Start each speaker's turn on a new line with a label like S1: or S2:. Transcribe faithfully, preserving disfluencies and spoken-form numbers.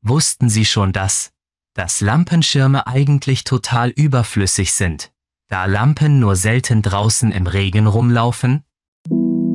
S1: Wussten Sie schon das? Dass Lampenschirme eigentlich total überflüssig sind, da Lampen nur selten draußen im Regen rumlaufen?